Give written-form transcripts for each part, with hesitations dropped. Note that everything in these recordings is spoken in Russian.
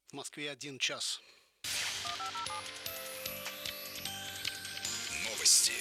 В Москве 1 час. Новости.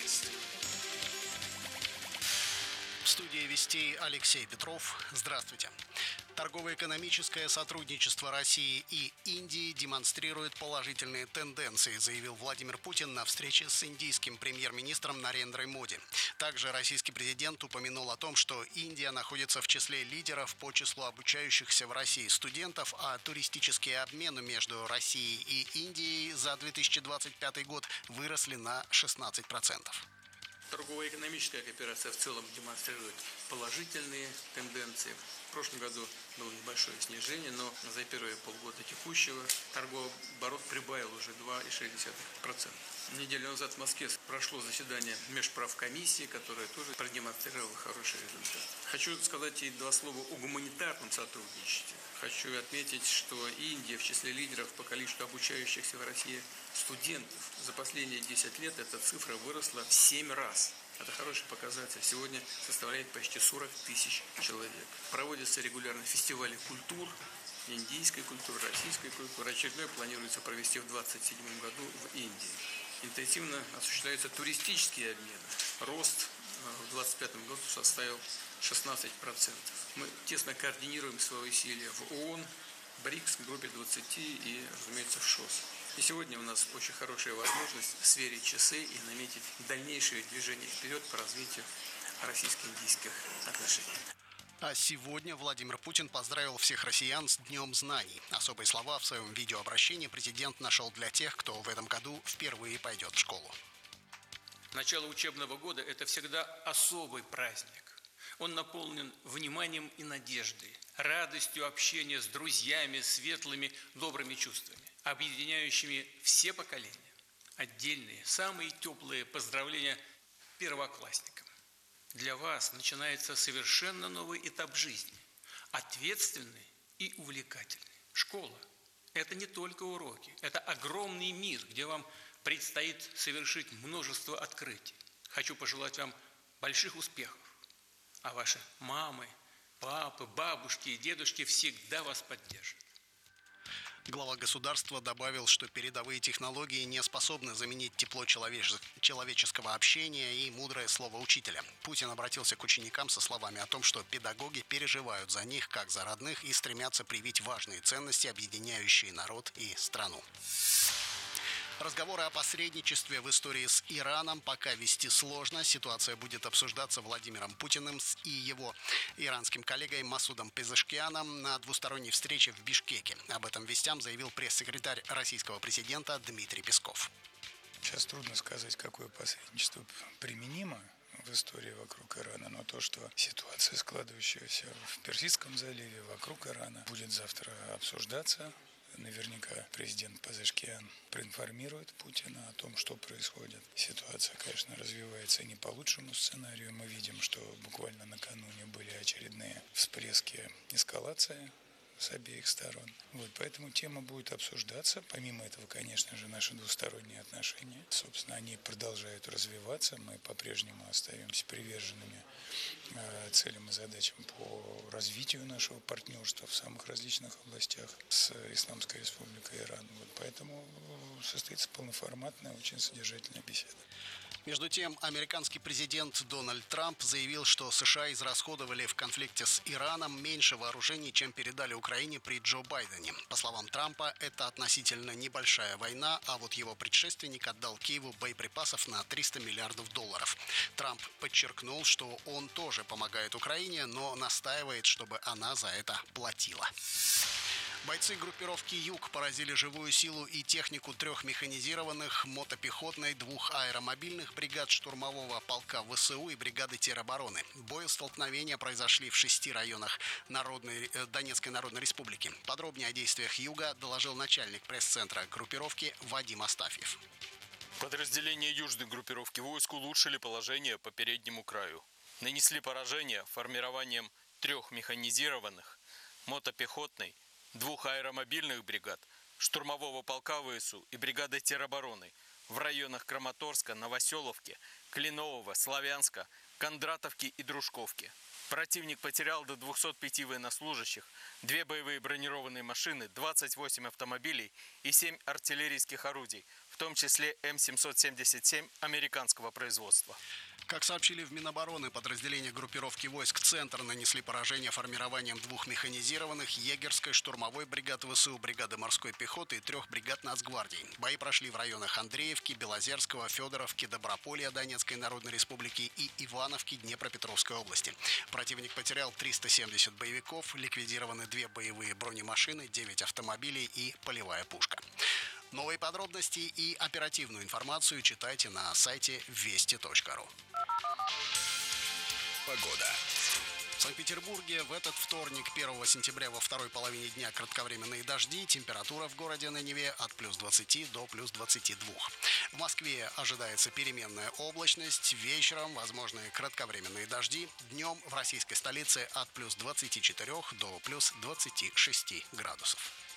В студии Вестей Алексей Петров. Здравствуйте. Торгово-экономическое сотрудничество России и Индии демонстрирует положительные тенденции, заявил Владимир Путин на встрече с индийским премьер-министром Нарендрой Моди. Также российский президент упомянул о том, что Индия находится в числе лидеров по числу обучающихся в России студентов, а туристические обмены между Россией и Индией за 2025 год выросли на 16%. Торгово-экономическая кооперация в целом демонстрирует положительные тенденции. В прошлом году было небольшое снижение, но за первые полгода текущего торговый оборот прибавил уже 2,6%. Неделю назад в Москве прошло заседание межправкомиссии, которое тоже продемонстрировало хороший результат. Хочу сказать и два слова о гуманитарном сотрудничестве. Хочу отметить, что Индия в числе лидеров по количеству обучающихся в России студентов. За последние 10 лет эта цифра выросла в 7 раз. Это хороший показатель. Сегодня составляет почти 40 тысяч человек. Проводятся регулярно фестивали культур, индийской культуры, российской культуры. Очередной планируется провести в 2027 году в Индии. Интенсивно осуществляются туристические обмены. Рост в 2025 году составил 16%. Мы тесно координируем свои усилия в ООН, БРИКС, группе 20 и, разумеется, в ШОС. И сегодня у нас очень хорошая возможность сверить часы и наметить дальнейшее движение вперед по развитию российско-индийских отношений. А сегодня Владимир Путин поздравил всех россиян с Днем знаний. Особые слова в своем видеообращении президент нашел для тех, кто в этом году впервые пойдет в школу. Начало учебного года – это всегда особый праздник. Он наполнен вниманием и надеждой, радостью общения с друзьями, светлыми, добрыми чувствами, объединяющими все поколения. Отдельные, самые теплые поздравления первоклассникам. Для вас начинается совершенно новый этап жизни, ответственный и увлекательный. Школа – это не только уроки, это огромный мир, где вам предстоит совершить множество открытий. Хочу пожелать вам больших успехов. А ваши мамы, папы, бабушки и дедушки всегда вас поддержат. Глава государства добавил, что передовые технологии не способны заменить тепло человеческого общения и мудрое слово учителя. Путин обратился к ученикам со словами о том, что педагоги переживают за них, как за родных, и стремятся привить важные ценности, объединяющие народ и страну. Разговоры о посредничестве в истории с Ираном пока вести сложно. Ситуация будет обсуждаться Владимиром Путиным и его иранским коллегой Масудом Пезешкианом на двусторонней встрече в Бишкеке. Об этом вестям заявил пресс-секретарь российского президента Дмитрий Песков. Сейчас трудно сказать, какое посредничество применимо в истории вокруг Ирана, но то, что ситуация, складывающаяся в Персидском заливе вокруг Ирана, будет завтра обсуждаться. Наверняка президент Пезешкиан проинформирует Путина о том, что происходит. Ситуация, конечно, развивается не по лучшему сценарию. Мы видим, что буквально накануне были очередные всплески эскалации с обеих сторон. Поэтому тема будет обсуждаться. Помимо этого, конечно же, наши двусторонние отношения. Собственно, они продолжают развиваться. Мы по-прежнему остаемся приверженными целям и задачам по развитию нашего партнерства в самых различных областях с Исламской Республикой Иран. Поэтому состоится полноформатная, очень содержательная беседа. Между тем, американский президент Дональд Трамп заявил, что США израсходовали в конфликте с Ираном меньше вооружений, чем передали Украине при Джо Байдене. По словам Трампа, это относительно небольшая война, а вот его предшественник отдал Киеву боеприпасов на $300 миллиардов. Трамп подчеркнул, что он тоже помогает Украине, но настаивает, чтобы она за это платила. Бойцы группировки «Юг» поразили живую силу и технику 3 механизированных, мотопехотной, 2 аэромобильных бригад штурмового полка ВСУ и бригады теробороны. Боестолкновения произошли в 6 районах Донецкой Народной Республики. Подробнее о действиях «Юга» доложил начальник пресс-центра группировки Вадим Астафьев. Подразделения южной группировки войск улучшили положение по переднему краю. Нанесли поражение формированием 3 механизированных, мотопехотной, 2 аэромобильных бригад, штурмового полка ВСУ и бригады теробороны в районах Краматорска, Новоселовки, Клинового, Славянска, Кондратовки и Дружковки. Противник потерял до 205 военнослужащих, 2 боевые бронированные машины, 28 автомобилей и 7 артиллерийских орудий, в том числе М777 американского производства. Как сообщили в Минобороны, подразделения группировки войск «Центр» нанесли поражение формированием 2 механизированных егерской штурмовой бригады ВСУ, бригады морской пехоты и 3 бригад Нацгвардии. Бои прошли в районах Андреевки, Белозерского, Федоровки, Доброполья Донецкой Народной Республики и Ивановки Днепропетровской области. Противник потерял 370 боевиков, ликвидированы 2 боевые бронемашины, 9 автомобилей и полевая пушка. Новые подробности и оперативную информацию читайте на сайте вести.ру. Погода. В Санкт-Петербурге в этот вторник, 1 сентября, во второй половине дня кратковременные дожди. Температура в городе на Неве от плюс 20 до плюс 22. В Москве ожидается переменная облачность. Вечером возможны кратковременные дожди. Днем в российской столице от плюс 24 до плюс 26 градусов.